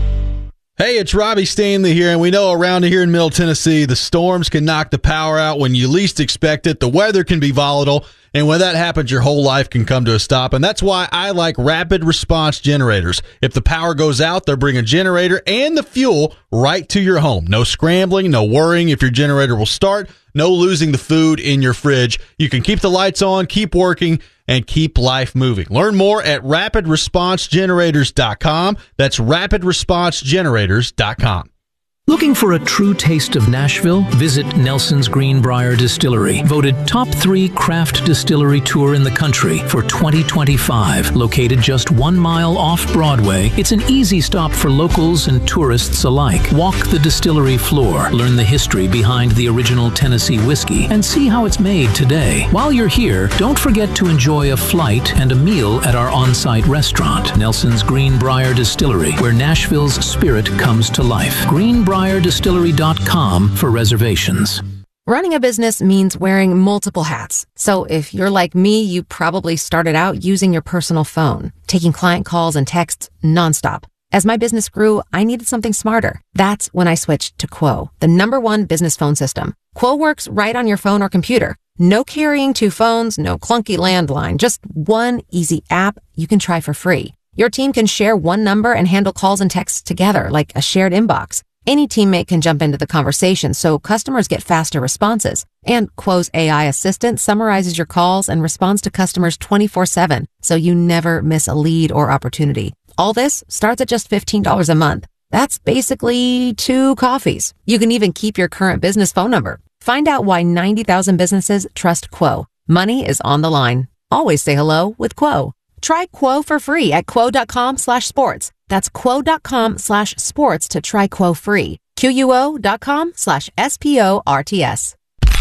Hey, it's Robbie Stanley here, and we know around here in Middle Tennessee, the storms can knock the power out when you least expect it. The weather can be volatile, and when that happens, your whole life can come to a stop, and that's why I like rapid response generators. If the power goes out, they'll bring a generator and the fuel right to your home. No scrambling, no worrying if your generator will start, no losing the food in your fridge. You can keep the lights on, keep working, and keep life moving. Learn more at rapid response generators dot com. That's rapid response generators dot com. Looking for a true taste of Nashville? Visit Nelson's Greenbrier Distillery, voted top three craft distillery tour in the country for twenty twenty-five. Located just one mile off Broadway, it's an easy stop for locals and tourists alike. Walk the distillery floor, learn the history behind the original Tennessee whiskey, and see how it's made today. While you're here, don't forget to enjoy a flight and a meal at our on-site restaurant, Nelson's Greenbrier Distillery, where Nashville's spirit comes to life. Greenbrier Distillery dot com for reservations. Running a business means wearing multiple hats. So if you're like me, you probably started out using your personal phone, taking client calls and texts nonstop. As my business grew, I needed something smarter. That's when I switched to Quo, the number one business phone system. Quo works right on your phone or computer. No carrying two phones, no clunky landline, just one easy app you can try for free. Your team can share one number and handle calls and texts together like a shared inbox. Any teammate can jump into the conversation, so customers get faster responses. And Quo's A I assistant summarizes your calls and responds to customers twenty-four seven, so you never miss a lead or opportunity. All this starts at just fifteen dollars a month. That's basically two coffees. You can even keep your current business phone number. Find out why ninety thousand businesses trust Quo. Money is on the line. Always say hello with Quo. Try Quo for free at quo.com slash sports. That's quo.com slash sports to try Quo free. Q-U-O.com slash S-P-O-R-T-S.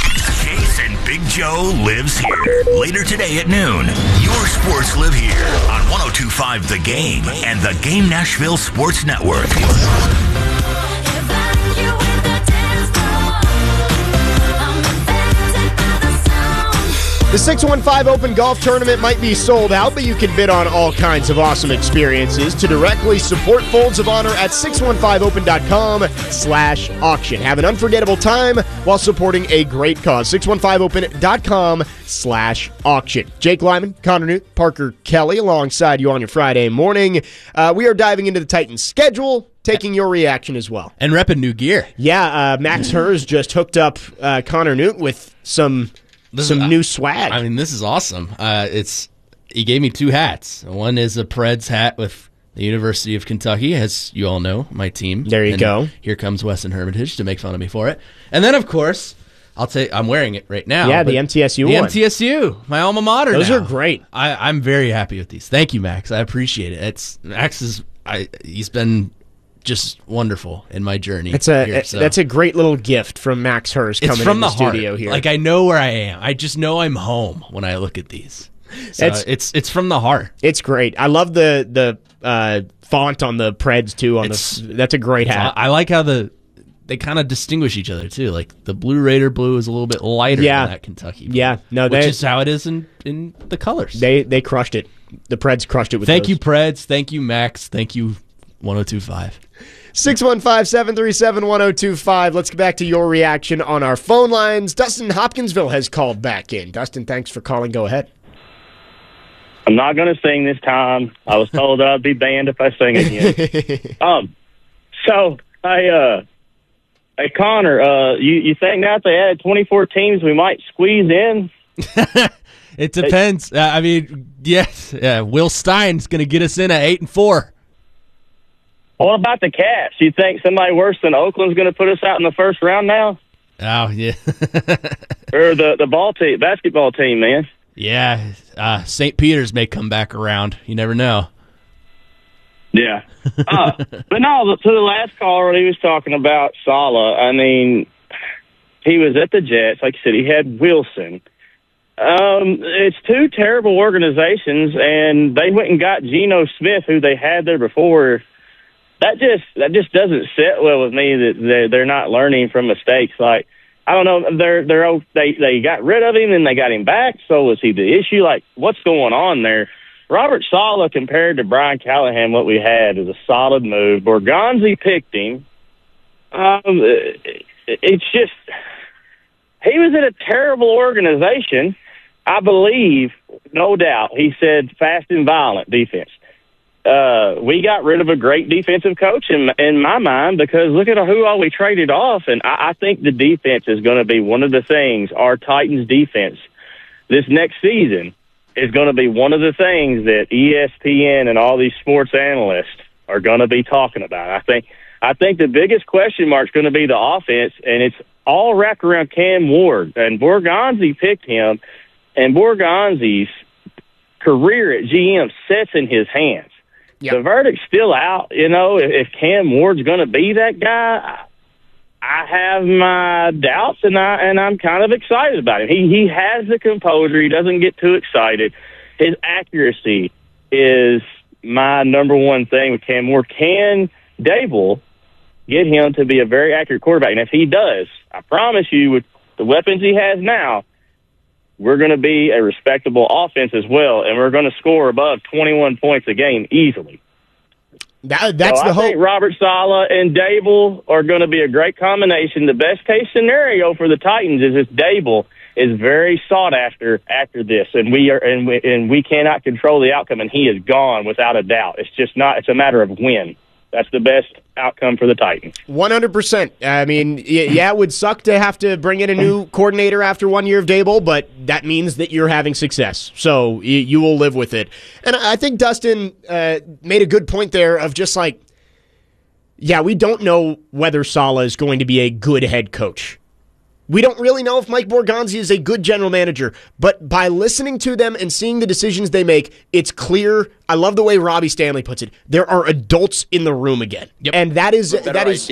Chase and Big Joe lives here. Later today at noon, your sports live here on one oh two point five The Game and the Game Nashville Sports Network. The six one five Open Golf Tournament might be sold out, but you can bid on all kinds of awesome experiences. To directly support Folds of Honor at six one five open dot com slash auction. Have an unforgettable time while supporting a great cause. six one five open dot com slash auction. Jake Lyman, Connor Newt, Parker Kelly alongside you on your Friday morning. Uh, we are diving into the Titans' schedule, taking your reaction as well. And repping new gear. Yeah, uh, Max Hers just hooked up uh, Connor Newt with some... This Some is, new swag. I mean, this is awesome. Uh, it's he gave me two hats. One is a Preds hat with The University of Kentucky, as you all know, my team. There you and go. Here comes Weston Hermitage to make fun of me for it. And then, of course, I'll take. I'm wearing it right now. Yeah, the M T S U the one. M T S U, my alma mater. Those now. are great. I, I'm very happy with these. Thank you, Max. I appreciate it. It's Max is. I. He's been just wonderful in my journey. That's a here, so. that's a great little gift from Max Hurst coming It's from in the, the studio heart. here. Like I know where I am. I just know I'm home when I look at these. So It's- it's it's from the heart. It's great. I love the the uh, font on the Preds too. On It's- the that's a great hat. I like how the they kind of distinguish each other too. Like the Blue Raider blue is a little bit lighter Yeah. than that Kentucky blue. Yeah, no, which they- is how it is in, in the colors. They they crushed it. The Preds crushed it with Thank those. you, Preds. Thank you, Max. Thank you, one oh two point five. six one five, seven three seven, one oh two five. Let's get back to your reaction on our phone lines. Dustin Hopkinsville has called back in. Dustin, thanks for calling. Go ahead. I'm not going to sing this time. I was told that I'd be banned if I sing again. um, so I, uh, hey Connor, uh, you you think now if they added twenty-four teams, we might squeeze in? It depends. Uh, I mean, yes, yeah, Will Stein's going to get us in at eight and four. What about the Cats? You think somebody worse than Oakland's going to put us out in the first round now? Oh yeah, or the the ball team, basketball team, man. Yeah, uh, Saint Peter's may come back around. You never know. Yeah. Uh, but no, to the last caller, when he was talking about Saleh, I mean, he was at the Jets. Like I said, he had Wilson. Um, it's two terrible organizations, and they went and got Geno Smith, who they had there before. That just that just doesn't sit well with me that they're, they're not learning from mistakes. Like, I don't know, they're they're they they got rid of him and they got him back. So was he the issue? Like, what's going on there? Robert Saleh compared to Brian Callahan, what we had is a solid move. Borgonzi picked him. Um, it's just he was in a terrible organization. I believe, no doubt, he said fast and violent defense. Uh, we got rid of a great defensive coach in, in my mind because look at who all we traded off. And I, I think the defense is going to be one of the things, our Titans defense this next season is going to be one of the things that E S P N and all these sports analysts are going to be talking about. I think, I think the biggest question mark is going to be the offense, and it's all wrapped around Cam Ward. And Borgonzi picked him, and Borgonzi's career at G M sits in his hands. Yep. The verdict's still out. You know, if, if Cam Ward's going to be that guy, I have my doubts, and I and I'm kind of excited about him. He he has the composure. He doesn't get too excited. His accuracy is my number one thing with Cam Ward. Can Dable get him to be a very accurate quarterback? And if he does, I promise you, with the weapons he has now, we're going to be a respectable offense as well, and we're going to score above twenty-one points a game easily. That, that's so the I hope. think Robert Saleh and Dable are going to be a great combination. The best case scenario for the Titans is if Dable is very sought after after this, and we are and we, and we cannot control the outcome, and he is gone without a doubt. It's just not. It's a matter of when. That's the best outcome for the Titans. one hundred percent. I mean, yeah, it would suck to have to bring in a new coordinator after one year of Dable, but that means that you're having success. So you, you will live with it. And I think Dustin uh, made a good point there of just like, yeah, we don't know whether Saleh is going to be a good head coach. We don't really know if Mike Borgonzi is a good general manager, but by listening to them and seeing the decisions they make, it's clear. I love the way Robbie Stanley puts it. There are adults in the room again. Yep. And that is that is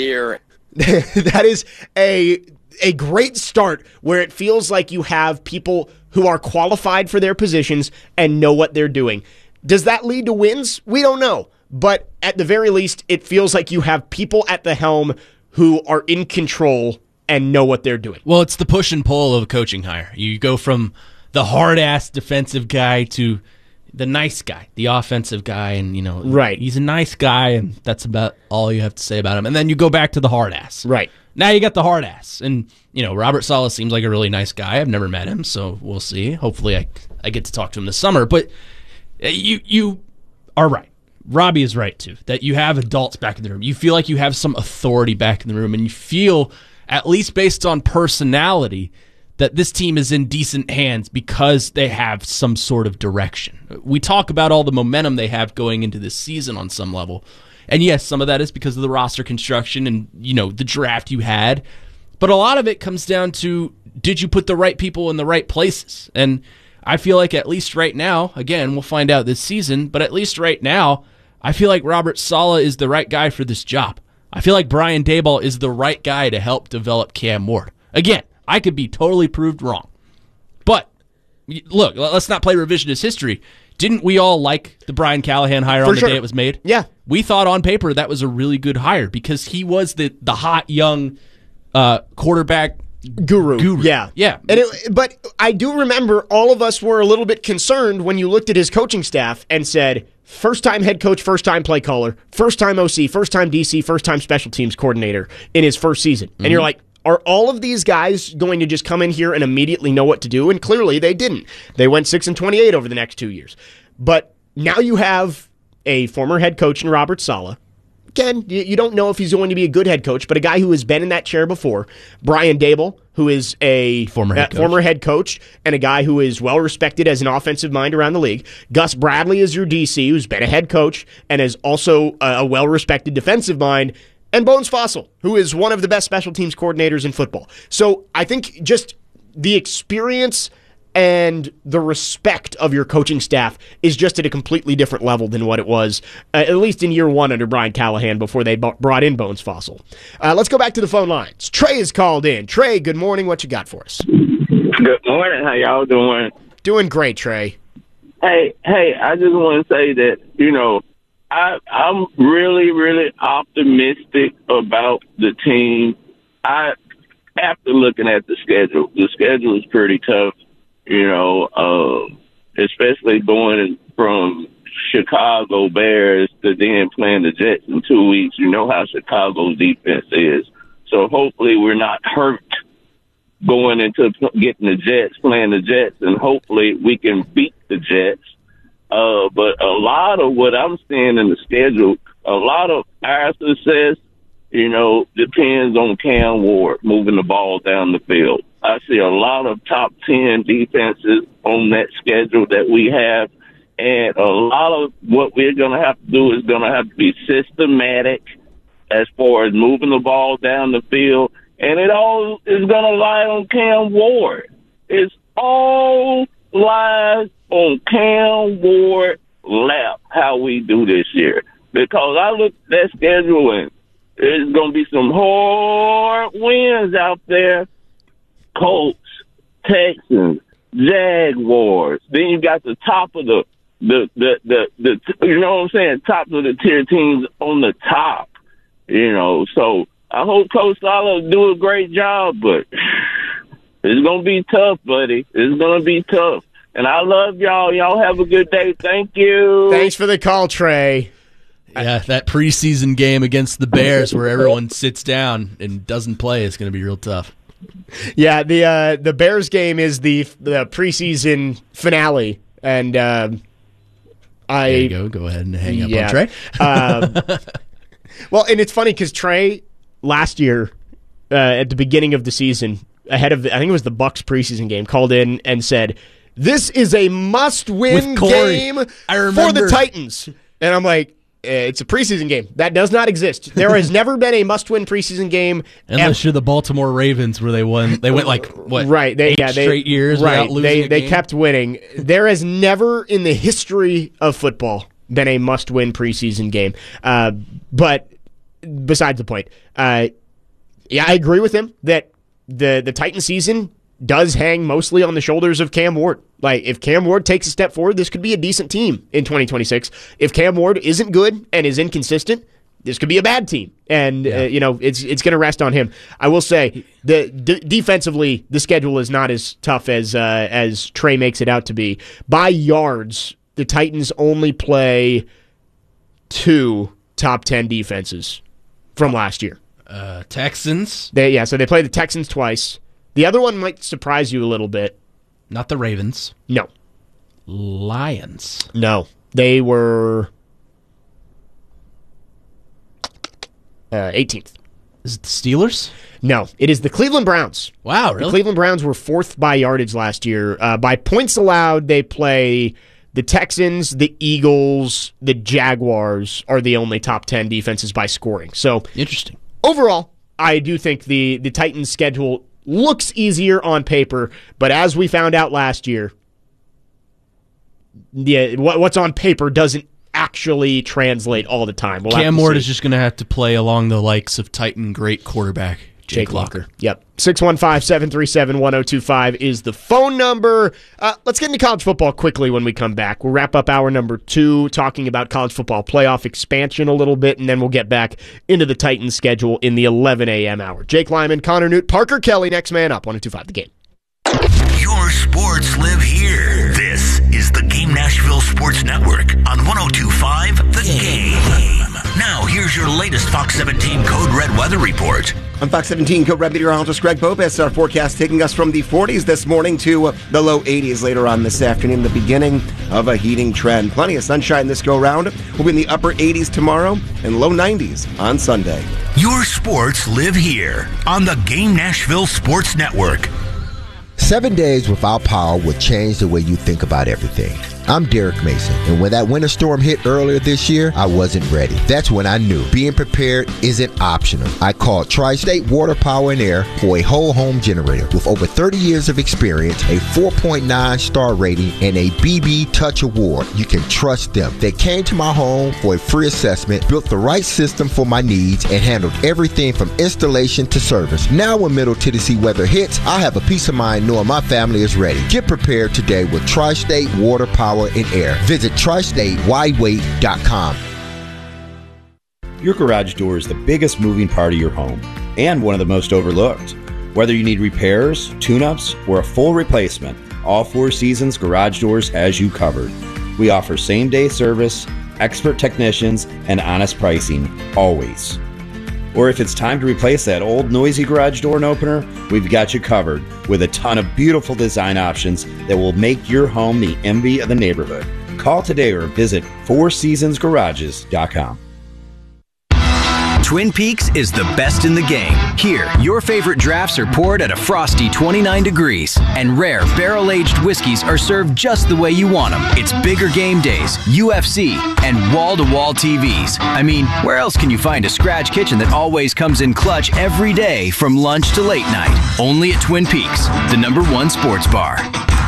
that is a a great start where it feels like you have people who are qualified for their positions and know what they're doing. Does that lead to wins? We don't know. But at the very least, it feels like you have people at the helm who are in control and know what they're doing. Well, it's the push and pull of a coaching hire. You go from the hard-ass defensive guy to the nice guy, the offensive guy, and, you know, right. he's a nice guy, and that's about all you have to say about him. And then you go back to the hard-ass. Right. Now you got the hard-ass. And, you know, Robert Saleh seems like a really nice guy. I've never met him, so we'll see. Hopefully I, I get to talk to him this summer. But you you are right. Robbie is right, too, that you have adults back in the room. You feel like you have some authority back in the room, and you feel, at least based on personality, that this team is in decent hands because they have some sort of direction. We talk about all the momentum they have going into this season on some level. And yes, some of that is because of the roster construction and, you know, the draft you had. But a lot of it comes down to, did you put the right people in the right places? And I feel like at least right now, again, we'll find out this season, but at least right now, I feel like Robert Saleh is the right guy for this job. I feel like Brian Daboll is the right guy to help develop Cam Ward. Again, I could be totally proved wrong. But, look, let's not play revisionist history. Didn't we all like the Brian Callahan hire For on the sure. day it was made? Yeah. We thought on paper that was a really good hire because he was the, the hot, young uh, quarterback Guru. Guru. Yeah. Yeah. And it, but I do remember all of us were a little bit concerned when you looked at his coaching staff and said, first-time head coach, first-time play caller, first-time O C, first-time D C, first-time special teams coordinator in his first season. Mm-hmm. And you're like, are all of these guys going to just come in here and immediately know what to do? And clearly they didn't. They went six and twenty-eight over the next two years. But now you have a former head coach in Robert Saleh. Again, you don't know if he's going to be a good head coach, but a guy who has been in that chair before. Brian Daboll, who is a former head, uh, former head coach and a guy who is well-respected as an offensive mind around the league. Gus Bradley is your D C, who's been a head coach and is also a well-respected defensive mind. And Bones Fossil, who is one of the best special teams coordinators in football. So I think just the experience and the respect of your coaching staff is just at a completely different level than what it was, uh, at least in year one under Brian Callahan before they b- brought in Bones Fossil. Uh, let's go back to the phone lines. Trey is called in. Trey, good morning. What you got for us? Good morning. How y'all doing? Doing great, Trey. Hey, hey, I just want to say that, you know, I, I'm really, really optimistic about the team. I, after looking at the schedule, the schedule is pretty tough, you know, uh, especially going from Chicago Bears to then playing the Jets in two weeks. You know how Chicago's defense is. So hopefully we're not hurt going into getting the Jets, playing the Jets, and hopefully we can beat the Jets. Uh, but a lot of what I'm seeing in the schedule, a lot of our success, you know, depends on Cam Ward moving the ball down the field. I see a lot of top ten defenses on that schedule that we have, and a lot of what we're going to have to do is going to have to be systematic as far as moving the ball down the field, and it all is going to lie on Cam Ward. It's all lies on Cam Ward's lap how we do this year. Because I look at that schedule and there's going to be some hard wins out there. Colts, Texans, Jaguars. Then you got the top of the, the, the, the, the, you know what I'm saying, top of the tier teams on the top. You know, so I hope Coach Saleh do a great job, but it's going to be tough, buddy. It's going to be tough. And I love y'all. Y'all have a good day. Thank you. Thanks for the call, Trey. Yeah, that preseason game against the Bears where everyone sits down and doesn't play is going to be real tough. Yeah, the uh, the Bears game is the the preseason finale, and uh, I there you go. Go ahead and hang up yeah. on Trey. um, well, and it's funny because Trey last year uh, at the beginning of the season, ahead of the, I think it was the Bucs preseason game, called in and said, "This is a must-win game I remember. for the Titans," and I'm like, it's a preseason game. That does not exist. There has never been a must-win preseason game. Unless you're the Baltimore Ravens where they won. They went like, what, right, they, eight yeah, they, straight years right, without losing they, a They game? kept winning. There has never in the history of football been a must-win preseason game. Uh, but besides the point, uh, yeah, I agree with him that the, the Titan season does hang mostly on the shoulders of Cam Ward. Like, if Cam Ward takes a step forward, this could be a decent team in twenty twenty-six. If Cam Ward isn't good and is inconsistent, this could be a bad team. And, yeah. uh, you know, it's it's going to rest on him. I will say, the d- defensively, the schedule is not as tough as uh, as Trey makes it out to be. By yards, the Titans only play two top ten defenses from last year. Uh, Texans? They, yeah, so they play the Texans twice. The other one might surprise you a little bit. Not the Ravens. No. Lions. No. They were uh, eighteenth. Is it the Steelers? No, it is the Cleveland Browns. Wow, really? The Cleveland Browns were fourth by yardage last year. Uh, by points allowed, they play the Texans, the Eagles, the Jaguars are the only top ten defenses by scoring. So interesting. Overall, I do think the, the Titans' schedule looks easier on paper, but as we found out last year, yeah, what, what's on paper doesn't actually translate all the time. We'll Cam Ward is just going to have to play along the likes of Titan great quarterback Jake, Jake Locker. Locker. Yep. six one five, seven three seven, one oh two five is the phone number. Uh, let's get into college football quickly when we come back. We'll wrap up hour number two talking about college football playoff expansion a little bit, and then we'll get back into the Titans schedule in the eleven a.m. hour. Jake Lyman, Connor Newt, Parker Kelly, next man up, one oh two five The Game. Your sports live here. This is the Game Nashville Sports Network on one oh two point five The Game. Now, here's your latest Fox seventeen Code Red weather report. On Fox seventeen, Code Red meteorologist Greg Bobes, our forecast taking us from the forties this morning to the low eighties later on this afternoon, the beginning of a heating trend. Plenty of sunshine this go-round. We'll be in the upper eighties tomorrow and low nineties on Sunday. Your sports live here on the Game Nashville Sports Network. Seven days without power will change the way you think about everything. I'm Derek Mason, and when that winter storm hit earlier this year, I wasn't ready. That's when I knew being prepared isn't optional. I called Tri-State Water, Power, and Air for a whole home generator. With over thirty years of experience, a four point nine star rating, and a B B Touch Award, you can trust them. They came to my home for a free assessment, built the right system for my needs, and handled everything from installation to service. Now when Middle Tennessee weather hits, I have a peace of mind knowing my family is ready. Get prepared today with Tri-State Water, Power, and Air. Visit tri state wide wait dot com. Your garage door is the biggest moving part of your home and one of the most overlooked. Whether you need repairs, tune-ups, or a full replacement, all Four Seasons Garage Doors has you covered. We offer same-day service, expert technicians, and honest pricing, always. Or if it's time to replace that old noisy garage door and opener, we've got you covered with a ton of beautiful design options that will make your home the envy of the neighborhood. Call today or visit four seasons garages dot com. Twin Peaks is the best in the game. Here, your favorite drafts are poured at a frosty twenty-nine degrees, and rare barrel-aged whiskeys are served just the way you want them. It's bigger game days, U F C, and wall-to-wall T Vs. I mean, where else can you find a scratch kitchen that always comes in clutch every day from lunch to late night? Only at Twin Peaks, the number one sports bar.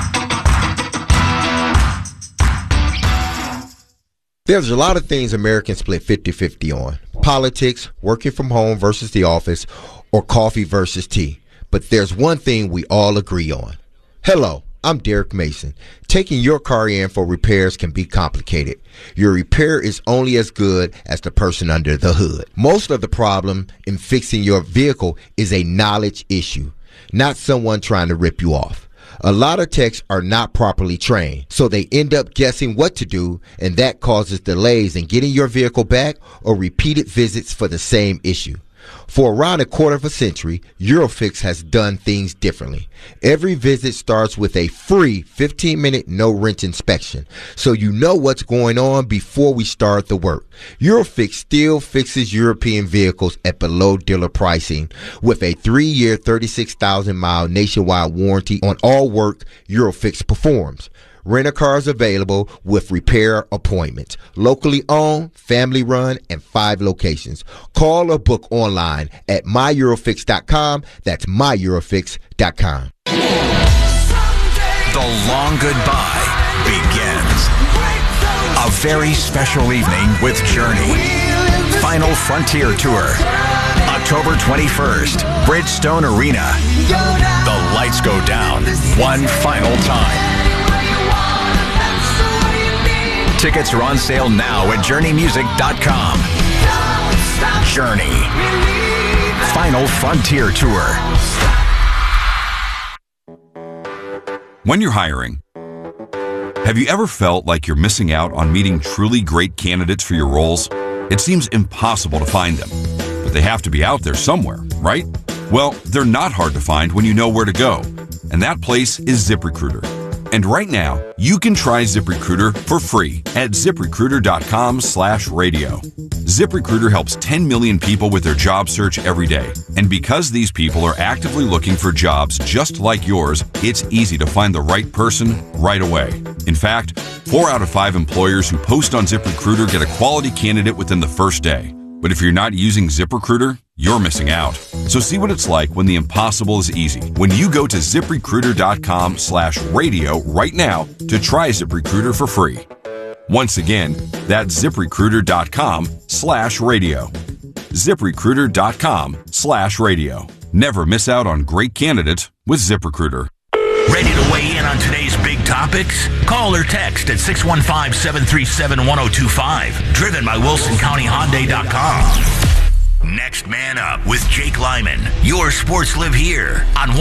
There's a lot of things Americans split fifty-fifty on. Politics, working from home versus the office, or coffee versus tea. But there's one thing we all agree on. Hello, I'm Derek Mason. Taking your car in for repairs can be complicated. Your repair is only as good as the person under the hood. Most of the problem in fixing your vehicle is a knowledge issue, not someone trying to rip you off. A lot of techs are not properly trained, so they end up guessing what to do, and that causes delays in getting your vehicle back or repeated visits for the same issue. For around a quarter of a century, Eurofix has done things differently. Every visit starts with a free fifteen minute no-wrench inspection, so you know what's going on before we start the work. Eurofix still fixes European vehicles at below dealer pricing with a three year, thirty-six thousand mile nationwide warranty on all work Eurofix performs. Rent-a-cars available with repair appointments. Locally owned, family run, and five locations. Call or book online at my eurofix dot com. That's my eurofix dot com. The long goodbye begins. A very special evening with Journey. Final Frontier Tour. October twenty-first, Bridgestone Arena. The lights go down one final time. Tickets are on sale now at journey music dot com. Journey. Final Frontier Tour. When you're hiring, have you ever felt like you're missing out on meeting truly great candidates for your roles? It seems impossible to find them, but they have to be out there somewhere, right? Well, they're not hard to find when you know where to go, and that place is ZipRecruiter. And right now, you can try ZipRecruiter for free at ZipRecruiter.com slash radio. ZipRecruiter helps ten million people with their job search every day. And because these people are actively looking for jobs just like yours, it's easy to find the right person right away. In fact, four out of five employers who post on ZipRecruiter get a quality candidate within the first day. But if you're not using ZipRecruiter, you're missing out. So see what it's like when the impossible is easy. When you go to ZipRecruiter.com slash radio right now to try ZipRecruiter for free. Once again, that's ZipRecruiter.com slash radio. ZipRecruiter.com slash radio. Never miss out on great candidates with ZipRecruiter. Ready to weigh in on today's big topics? Call or text at six one five, seven three seven, one oh two five. Driven by Wilson County Hyundai dot com. Next Man Up with Jake Lyman. Your sports live here on